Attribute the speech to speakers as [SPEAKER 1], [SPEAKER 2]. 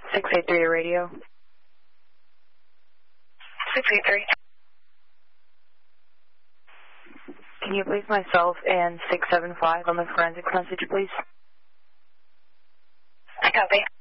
[SPEAKER 1] 683 radio.
[SPEAKER 2] 683.
[SPEAKER 1] Can you place myself and 675 on the forensic message, please?
[SPEAKER 2] I copy.